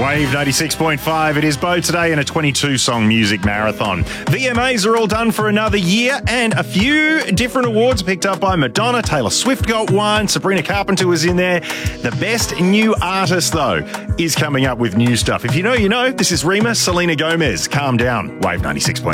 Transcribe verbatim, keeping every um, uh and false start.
Wave ninety-six point five. It is Bo today in a twenty-two song music marathon. V M As are all done for another year, and a few different awards picked up by Madonna. Taylor Swift got one. Sabrina Carpenter was in there. The best new artist, though, is coming up with new stuff. If you know, you know. This is Rima, Selena Gomez. Calm down. Wave ninety-six point five.